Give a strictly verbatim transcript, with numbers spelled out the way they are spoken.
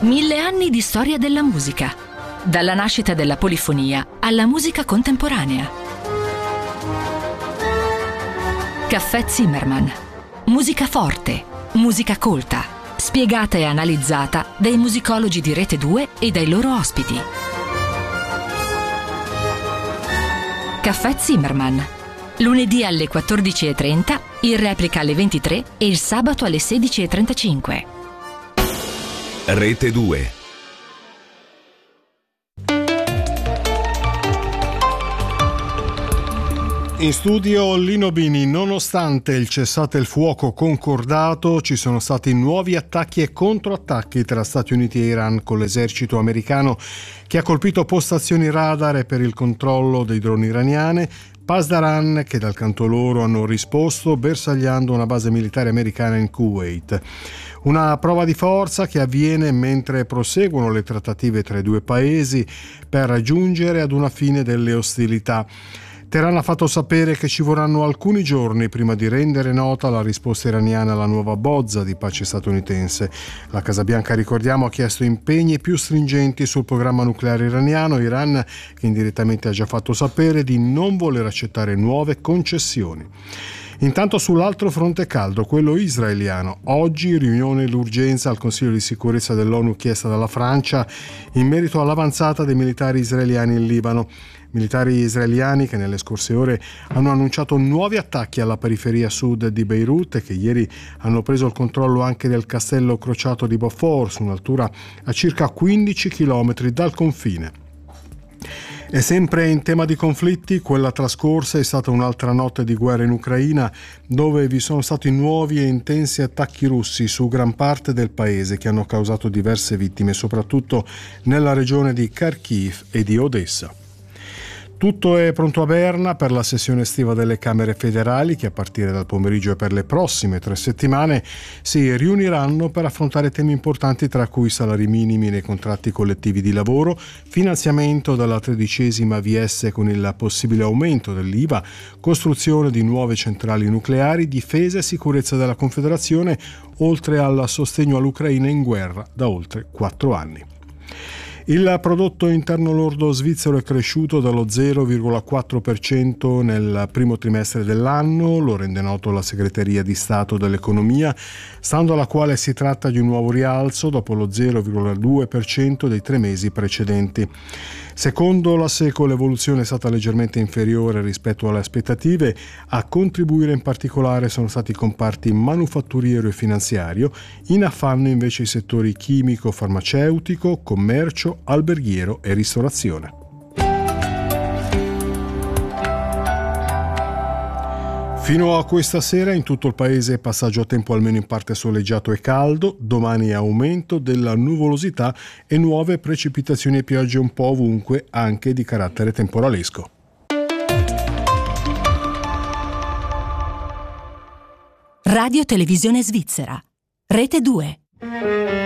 Mille anni di storia della musica, dalla nascita della polifonia alla musica contemporanea. Caffè Zimmermann. Musica forte, musica colta, spiegata e analizzata dai musicologi di Rete due e dai loro ospiti. Caffè Zimmermann. Lunedì alle quattordici e trenta, in replica alle ventitré e il sabato alle sedici e trentacinque. Rete due. In studio Lino Bini. Nonostante il cessate il fuoco concordato, ci sono stati nuovi attacchi e controattacchi tra Stati Uniti e Iran, con l'esercito americano che ha colpito postazioni radar per il controllo dei droni iraniane, Pasdaran che dal canto loro hanno risposto bersagliando una base militare americana in Kuwait. Una prova di forza che avviene mentre proseguono le trattative tra i due paesi per giungere ad una fine delle ostilità. Teheran ha fatto sapere che ci vorranno alcuni giorni prima di rendere nota la risposta iraniana alla nuova bozza di pace statunitense. La Casa Bianca, ricordiamo, ha chiesto impegni più stringenti sul programma nucleare iraniano. Iran, che indirettamente ha già fatto sapere di non voler accettare nuove concessioni. Intanto sull'altro fronte caldo, quello israeliano, oggi riunione d'urgenza al Consiglio di sicurezza dell'ONU chiesta dalla Francia in merito all'avanzata dei militari israeliani in Libano. Militari israeliani che nelle scorse ore hanno annunciato nuovi attacchi alla periferia sud di Beirut e che ieri hanno preso il controllo anche del castello crociato di Beaufort, su un'altura a circa quindici chilometri dal confine. E sempre in tema di conflitti, quella trascorsa è stata un'altra notte di guerra in Ucraina, dove vi sono stati nuovi e intensi attacchi russi su gran parte del paese che hanno causato diverse vittime, soprattutto nella regione di Kharkiv e di Odessa. Tutto è pronto a Berna per la sessione estiva delle Camere federali che a partire dal pomeriggio e per le prossime tre settimane si riuniranno per affrontare temi importanti, tra cui salari minimi nei contratti collettivi di lavoro, finanziamento della tredicesima V S con il possibile aumento dell'I V A, costruzione di nuove centrali nucleari, difesa e sicurezza della Confederazione, oltre al sostegno all'Ucraina in guerra da oltre quattro anni. Il prodotto interno lordo svizzero è cresciuto dallo zero virgola quattro per cento nel primo trimestre dell'anno, lo rende noto la Segreteria di Stato dell'Economia, stando alla quale si tratta di un nuovo rialzo dopo lo zero virgola due per cento dei tre mesi precedenti. Secondo la SECO l'evoluzione è stata leggermente inferiore rispetto alle aspettative. A contribuire in particolare sono stati i comparti manufatturiero e finanziario, in affanno invece i settori chimico, farmaceutico, commercio, alberghiero e ristorazione. Fino a questa sera in tutto il paese passaggio a tempo almeno in parte soleggiato e caldo, domani aumento della nuvolosità e nuove precipitazioni e piogge un po' ovunque, anche di carattere temporalesco. Radio Televisione Svizzera, Rete due.